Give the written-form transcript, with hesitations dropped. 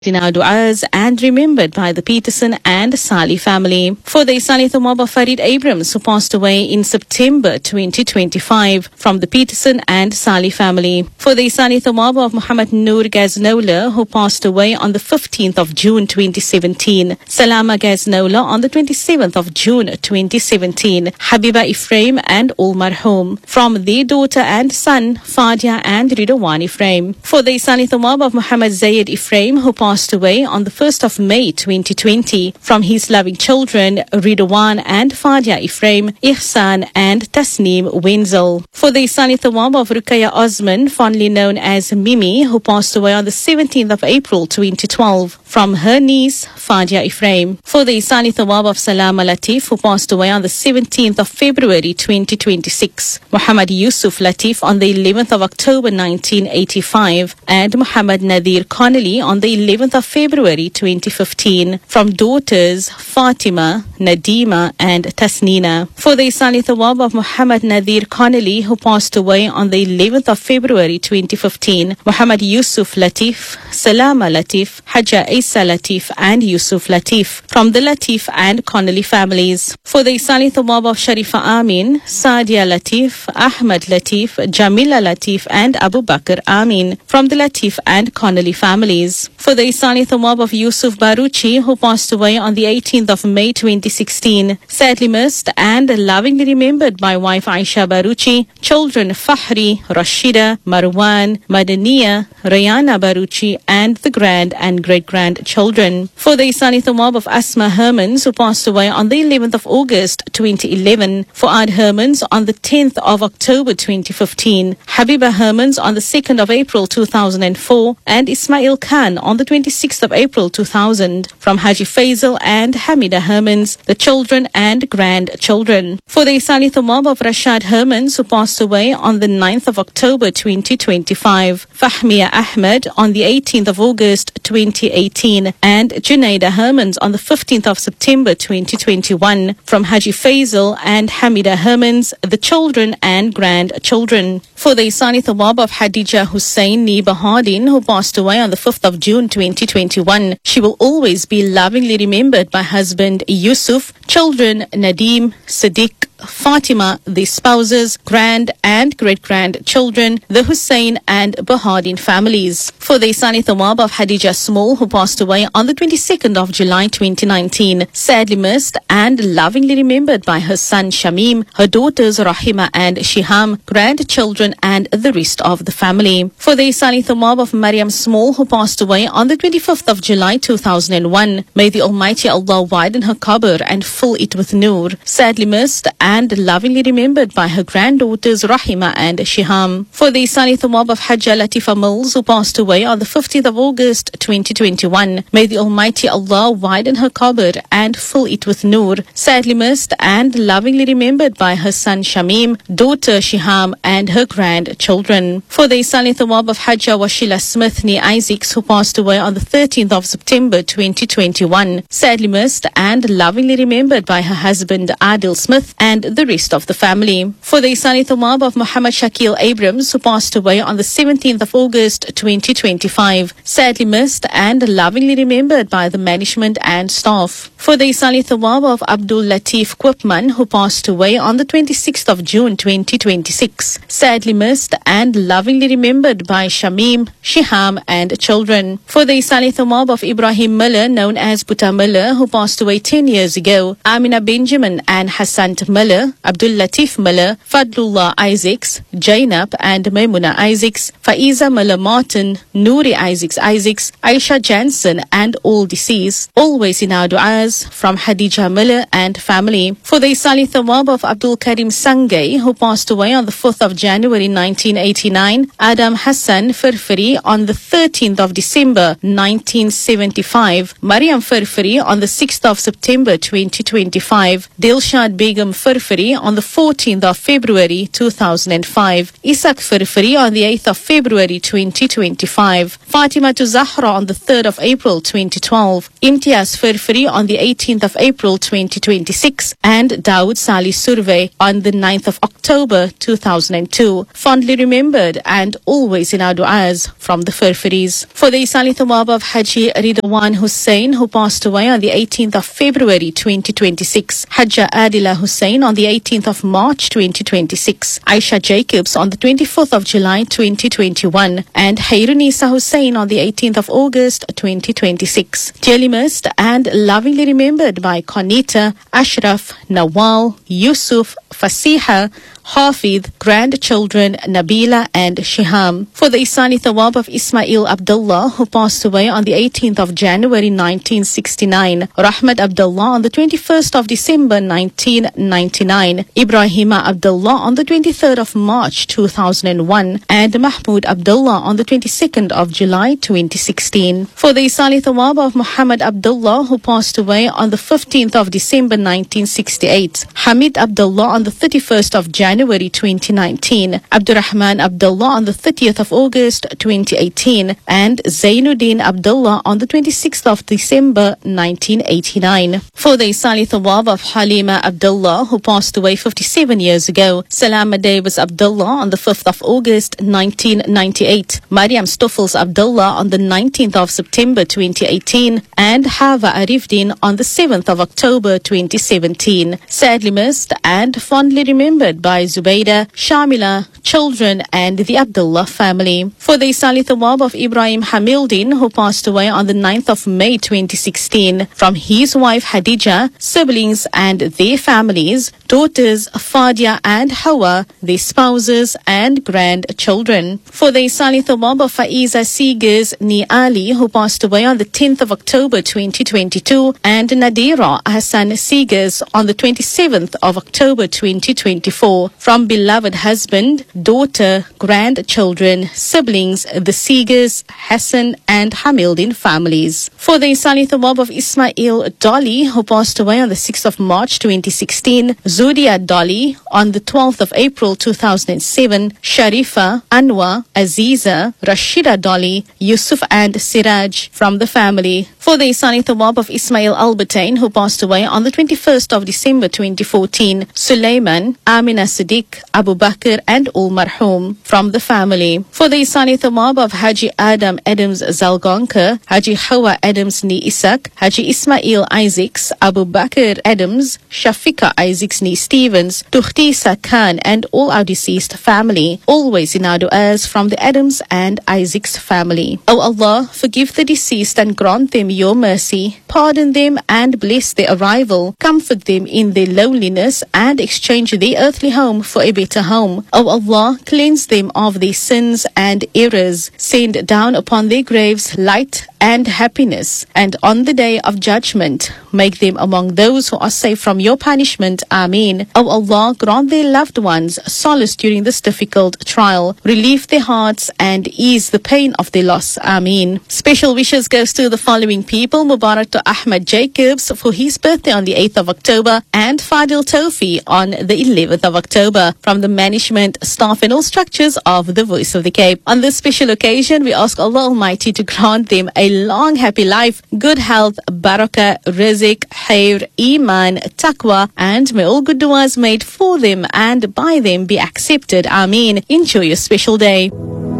in our du'as and remembered by the Peterson and Sali family. For the Isali Thawab of Farid Abrams, who passed away in September 2025, from the Peterson and Sali family. For the Isali Thawab of Muhammad Noor Gaznola, who passed away on the 15th of June 2017. Salama Gaznola on the 27th of June 2017. Habiba Ephraim and all marhum. From their daughter and son, Fadia and Ridwan Ephraim. For the Isali Thawab of Muhammad Zayed Ephraim, who passed away on the 1st of May 2020, from his loving children Ridwan and Fadia Ephraim, Ihsan and Tasneem Wenzel. For the Isali Thawab of Rukaya Osman, fondly known as Mimi, who passed away on the 17th of April 2012, from her niece Fadia Ephraim. For the Isali Thawab of Salama Latif, who passed away on the 17th of February 2026, Muhammad Yusuf Latif on the 11th of October 1985, and Muhammad Nadir Connolly on the 11th of February 2015, from daughters Fatima, Nadima and Tasnina. For the Isali Thawab of Muhammad Nadir Connolly, who passed away on the 11th of February 2015, Muhammad Yusuf Latif, Salama Latif, Hajja Isa Latif and Yusuf Latif, from the Latif and Connolly families. For the Isali Thawab of Sharifa Amin, Sadia Latif, Ahmad Latif, Jamila Latif and Abu Bakr Amin, from the Latif and Connolly families. For the Isali Thawab of Yusuf Baruchi, who passed away on the 18th of May 2016, sadly missed and lovingly remembered by wife Aisha Baruchi, children Fahri, Rashida, Marwan, Madaniya, Rayana Baruchi and the grand and great-grandchildren. For the Isali Thawab of Asma Hermans, who passed away on the 11th of August 2011, Fuad Hermans on the 10th of October 2015, Habiba Hermans on the 2nd of April 2004, and Ismail Khan on the 26th of April 2000, from Haji Faisal and Hamida Hermans, the children and grandchildren. For the Isali Thawab of Rashad Hermans, who passed away on the 9th of October 2025, Fahmiya Ahmed on the 18th of August 2018, and Junaida Hermans on the 15th of September 2021, from Haji Faisal and Hamida Hermans, the children and grandchildren. For the Isali Thawab of Hadija Hussain Bahadin, who passed away on the 5th of June 2021, she will always be lovingly remembered by husband Yusuf, children Nadim, Siddiq, Fatima, the spouses, grand and great-grandchildren, the Hussein and Bahadin families. For the Isali Thawab of Hadija Small, who passed away on the 22nd of July 2019, sadly missed and lovingly remembered by her son Shamim, her daughters Rahima and Shiham, grandchildren and the rest of the family. For the Isali Thawab of Maryam Small, who passed away on the 25th of July 2001, may the Almighty Allah widen her qabr and fill it with nur, sadly missed and lovingly remembered by her granddaughters Rahima and Shiham. For the Isali Thawab of Hajja Latifa Mills, who passed away on the 15th of August 2021, may the Almighty Allah widen her qabr and fill it with nur, sadly missed and lovingly remembered by her son Shamim, daughter Shiham and her grandchildren. For the Isali Thawab of Hajja Washila Smith Nee Isaacs, who passed away on the 13th of September 2021, sadly missed and lovingly remembered by her husband Adil Smith and the rest of the family. For the Isali Thawab of Muhammad Shakil Abrams, who passed away on the 17th of August 2025, sadly missed and lovingly remembered by the management and staff. For the Isali Thawab of Abdul Latif Quipman, who passed away on the 26th of June 2026, sadly missed and lovingly remembered by Shamim, Shiham and children. For the Isali Thawab of Ibrahim Miller, known as Buta Miller, who passed away 10 years ago, Amina Benjamin and Hassan Miller, Abdul Latif Miller, Fadlullah Isaacs, Jainab and Maimuna Isaacs, Faiza Miller Martin, Nouri Isaacs, Aisha Jansen and all deceased, always in our du'as, from Hadija Miller and family. For the Isali Thawab of Abdul Karim Sangay, who passed away on the 4th of January 1989, Adam Hassan Firfiri on the 13th of December 1975, Mariam Firfiri on the 6th of September 2025, Dilshad Begum Firfiri Firfiri on the 14th of February 2005. Isak Firfiri on the 8th of February 2025. Fatima Zahra on the 3rd of April 2012. Imtiaz Firfiri on the 18th of April 2026. And Dawood Salih Survey on the 9th of October 2002. Fondly remembered and always in our du'as from the Firfiris. For the Isali Thawab of Haji Ridwan Hussain, who passed away on the 18th of February 2026. Hajja Adila Hussain on the 18th of March 2026. Aisha Jacobs on the 24th of July 2021. And Hayrunisa Hussain on the 18th of August 2026. Dearly missed and lovingly remembered by Conita, Ashraf, Nawal, Yusuf, Fasiha, Hafid, grandchildren Nabila and Shiham. For the Isani Thawab of Ismail Abdullah, who passed away on the 18th of January 1969. Rahmat Abdullah on the 21st of December 1999. Ibrahima Abdullah on the 23rd of March 2001. And Mahmoud Abdullah on the 22nd of July 2016. For the Isani Thawab of Muhammad Abdullah, who passed away on the 15th of December 1968. Hamid Abdullah on the 31st of January 2019, Abdurrahman Abdullah on the 30th of August 2018, and Zainuddin Abdullah on the 26th of December 1989. For the Isali Thawab of Halima Abdullah, who passed away 57 years ago, Salama Davis Abdullah on the 5th of August 1998, Mariam Stoffels Abdullah on the 19th of September 2018, and Hava Arifdin on the 7th of October 2017. Sadly missed and fondly remembered by Zubaida, Shamila, children and the Abdullah family. For the Isali Thawab of Ibrahim Hamildin, who passed away on the 9th of May 2016, from his wife Hadija, siblings and their families, daughters Fadia and Hawa, their spouses and grandchildren. For the Isali Thawab of Faiza Seegers Ni Ali, who passed away on the 10th of October 2022, and Nadira Hassan Seegers on the 27th of October 2024. From beloved husband, daughter, grandchildren, siblings, the Seegers, Hassan and Hamildin families. For the Isali Thawab of Ismail Dolly, who passed away on the 6th of March 2016, Zudia Dolly on the 12th of April 2007, Sharifa, Anwa, Aziza, Rashida Dolly, Yusuf and Siraj from the family. For the Isani Thawab of Ismail Albertain, who passed away on the 21st of December 2014, Sulaiman, Amina Siddiq, Abu Bakr and all marhum from the family. For the Isani Thawab of Haji Adam Adams Zalgonka, Haji Hawa Adams Ni Isak, Haji Ismail Isaacs, Abu Bakr Adams, Shafika Isaacs Ni Stevens, Tukhtisa Khan and all our deceased family, always in our du'as from the Adams and Isaacs family. O Allah, forgive the deceased and grant them your mercy, pardon them and bless their arrival, comfort them in their loneliness and exchange their earthly home for a better home. O Allah, cleanse them of their sins and errors, send down upon their graves light and happiness, and on the day of judgment, make them among those who are safe from your punishment. Ameen. O Allah, grant their loved ones solace during this difficult trial, relieve their hearts and ease the pain of their loss. Ameen. Special wishes goes to the following people. Mubarak to Ahmad Jacobs for his birthday on the 8th of October, and Fadil Tofi on the 11th of October, from the management, staff and all structures of the Voice of the Cape. On this special occasion, we ask Allah Almighty to grant them a long, happy life, good health, barakah, rizq, khair, iman, taqwa, and may all good du'as made for them and by them be accepted. Ameen. Enjoy your special day.